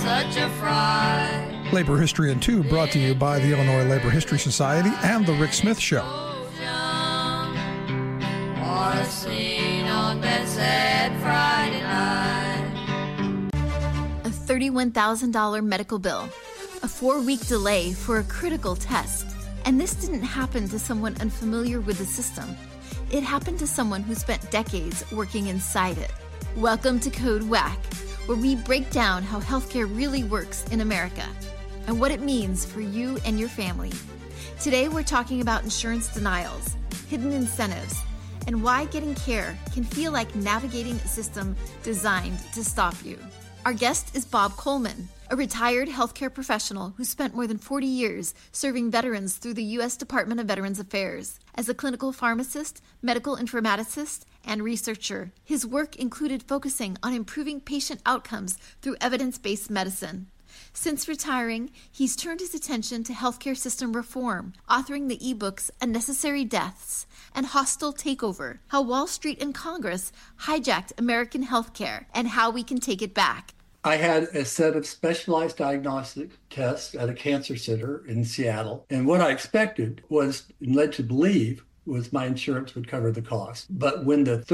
such a fright. Labor History in 2 brought to you by the Illinois Labor History Society and The Rick Smith Show. Or seen on that sad Friday night. A $31,000 medical bill, a 4-week delay for a critical test. And this didn't happen to someone unfamiliar with the system. It happened to someone who spent decades working inside it. Welcome to Code Whack, where we break down how healthcare really works in America and what it means for you and your family. Today, we're talking about insurance denials, hidden incentives, and why getting care can feel like navigating a system designed to stop you. Our guest is Bob Coleman, a retired healthcare professional who spent more than 40 years serving veterans through the U.S. Department of Veterans Affairs. As a clinical pharmacist, medical informaticist, and researcher, his work included focusing on improving patient outcomes through evidence-based medicine. Since retiring, he's turned his attention to healthcare system reform, authoring the ebooks Unnecessary Deaths and Hostile Takeover, How Wall Street and Congress Hijacked American Healthcare and How We Can Take It Back. I had a set of specialized diagnostic tests at a cancer center in Seattle. And what I expected was, and led to believe, was my insurance would cover the cost. But when the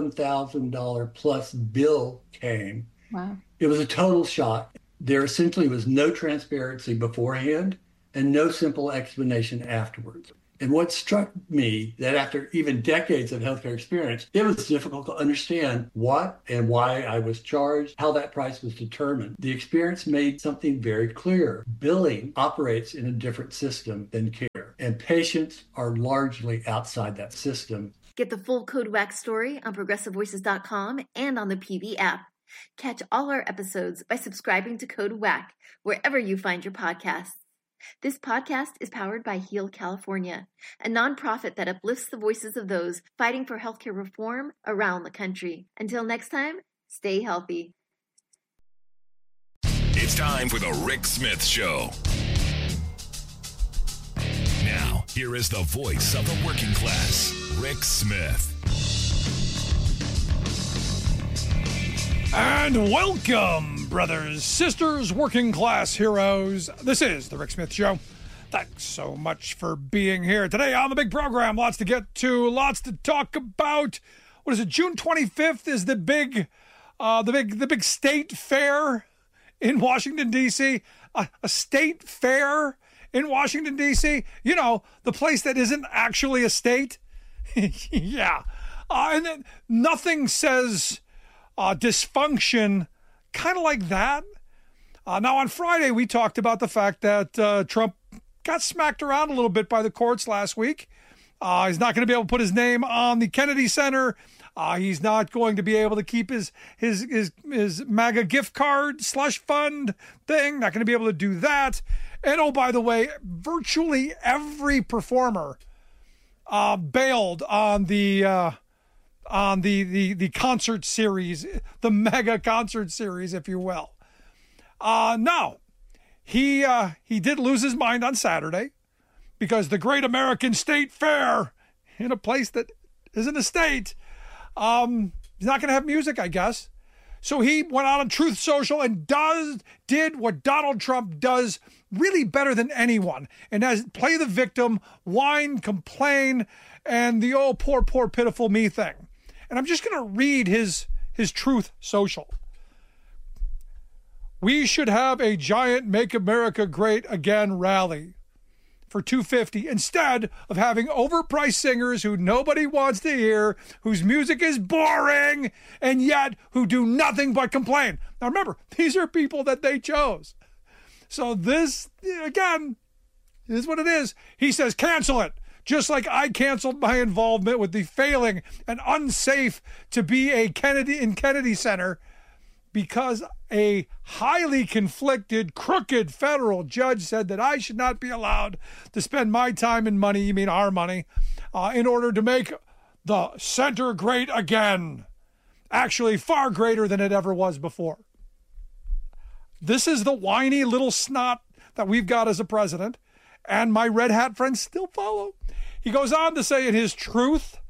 $31,000 plus bill came, Wow. It was a total shock. There essentially was no transparency beforehand and no simple explanation afterwards. And what struck me that after even decades of healthcare experience, it was difficult to understand what and why I was charged, how that price was determined. The experience made something very clear. Billing operates in a different system than care, and patients are largely outside that system. Get the full Code Whack story on ProgressiveVoices.com and on the PV app. Catch all our episodes by subscribing to Code Whack wherever you find your podcasts. This podcast is powered by Heal California, a nonprofit that uplifts the voices of those fighting for healthcare reform around the country. Until next time, stay healthy. It's time for the Rick Smith Show. Now, here is the voice of the working class, Rick Smith. And welcome, brothers, sisters, working class heroes. This is the Rick Smith Show. Thanks so much for being here today on the big program. Lots to get to, lots to talk about. What is it? June 25th is the big state fair in Washington, D.C. A state fair in Washington, D.C. You know, the place that isn't actually a state. Yeah. And then nothing says dysfunction kind of like that. Now, on Friday, we talked about the fact that Trump got smacked around a little bit by the courts last week. He's not going to be able to put his name on the Kennedy Center. He's not going to be able to keep his MAGA gift card slush fund thing. Not going to be able to do that. And oh, by the way, virtually every performer bailed on the concert series, the mega concert series, if you will. Now, he did lose his mind on Saturday because the Great American State Fair in a place that isn't a state, he's not going to have music, I guess. So he went out on Truth Social and did what Donald Trump does really better than anyone, and that's play the victim, whine, complain, and the oh, poor, pitiful me thing. And I'm just going to read his Truth Social. We should have a giant Make America Great Again rally for $250 instead of having overpriced singers who nobody wants to hear, whose music is boring, and yet who do nothing but complain. Now remember, these are people that they chose. So this, again, is what it is. He says, cancel it. Just like I canceled my involvement with the failing and unsafe to be a Kennedy Center because a highly conflicted, crooked federal judge said that I should not be allowed to spend my time and money, you mean our money, in order to make the center great again. Actually, far greater than it ever was before. This is the whiny little snot that we've got as a president, and my red hat friends still follow. He goes on to say in his Truth,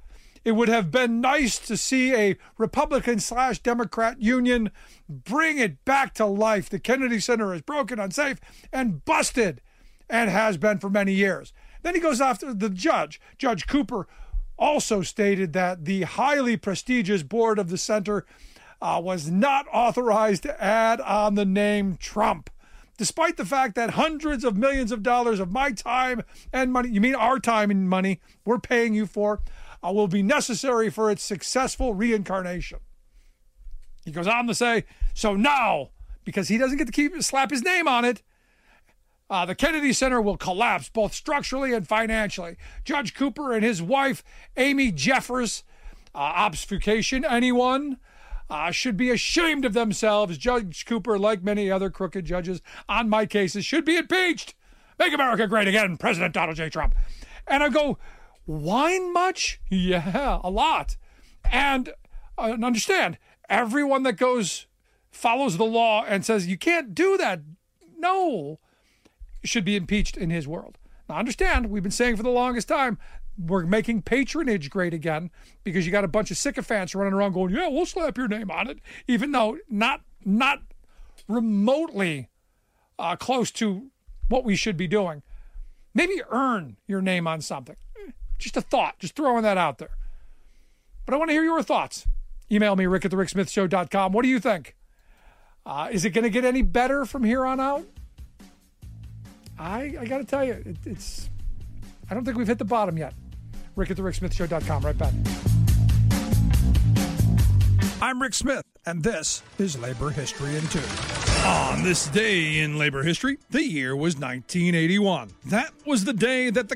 It would have been nice to see a Republican/Democrat union bring it back to life. The Kennedy Center is broken, unsafe, and busted, and has been for many years. Then he goes after the judge. Judge Cooper also stated that the highly prestigious board of the center was not authorized to add on the name Trump, despite the fact that hundreds of millions of dollars of my time and money, you mean our time and money, we're paying you for, will be necessary for its successful reincarnation. He goes on to say, so now, because he doesn't get to slap his name on it, the Kennedy Center will collapse both structurally and financially. Judge Cooper and his wife, Amy Jeffers, obfuscation, anyone, should be ashamed of themselves. Judge Cooper, like many other crooked judges on my cases, should be impeached. Make America great again, President Donald J. Trump. And I go, whine much? Yeah, a lot. And understand, everyone that follows the law and says, you can't do that, no, should be impeached in his world. Now understand, we've been saying for the longest time, we're making patronage great again because you got a bunch of sycophants running around going, yeah, we'll slap your name on it, even though not remotely close to what we should be doing. Maybe earn your name on something. Just a thought, just throwing that out there. But I want to hear your thoughts. Email me, rick@thericksmithshow.com. What do you think? Is it going to get any better from here on out? I got to tell you, I don't think we've hit the bottom yet. rick@thericksmithshow.com. Right back. I'm Rick Smith, and this is Labor History in 2. On this day in labor history, the year was 1981. That was the day that the